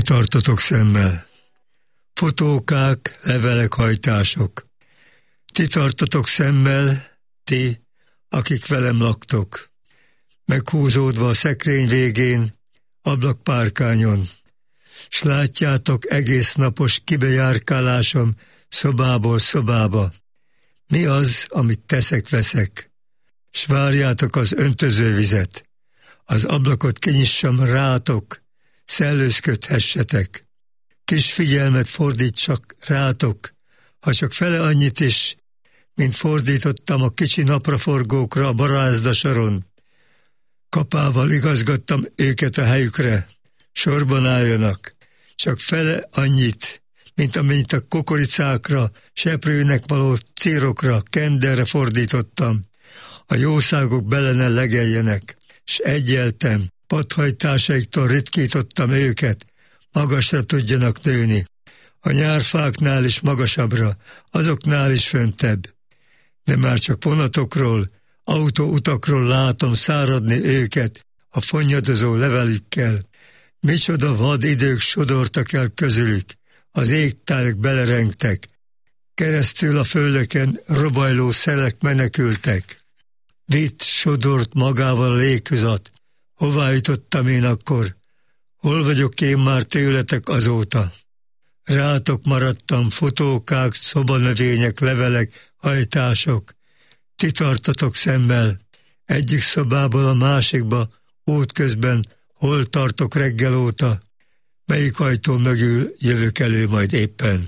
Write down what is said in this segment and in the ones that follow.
tartotok szemmel. Fotókák, levelek, hajtások. Ti tartotok szemmel, ti, akik velem laktok. Meghúzódva a szekrény végén, ablakpárkányon. S látjátok egész napos kibejárkálásom szobából szobába. Mi az, amit teszek-veszek? S várjátok az öntözővizet. Az ablakot kinyissam rátok, szellőzködhessetek. Kis figyelmet fordítsak rátok, ha csak fele annyit is, mint fordítottam a kicsi napraforgókra a barázdasaron. Kapával igazgattam őket a helyükre, sorban álljanak, csak fele annyit, mint amennyit a kukoricákra, seprőnek való círokra, kenderre fordítottam. A jószágok bele ne legeljenek, s egyeltem, padhajtásaiktól ritkítottam őket, magasra tudjanak nőni. A nyárfáknál is magasabbra, azoknál is föntebb. De már csak vonatokról, autóutakról látom száradni őket a fonnyadozó levelükkel. Micsoda vad idők sodortak el közülük, az égtájak belerengtek, keresztül a földeken robajló szelek menekültek. Vitt sodort magával a léghuzat, hová jutottam én akkor, hol vagyok én már tőletek azóta? Rátok maradtam fotókák, szobanövények, levelek, hajtások. Ti tartatok szemmel, egyik szobából a másikba, útközben, hol tartok reggel óta, melyik ajtó mögül jövök elő majd éppen.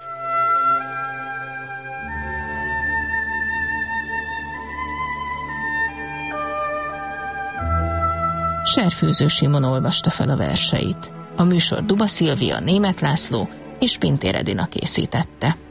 Serfőző Simon olvasta fel a verseit. A műsor Duba Szilvia, Németh László és Pintér Edina készítette.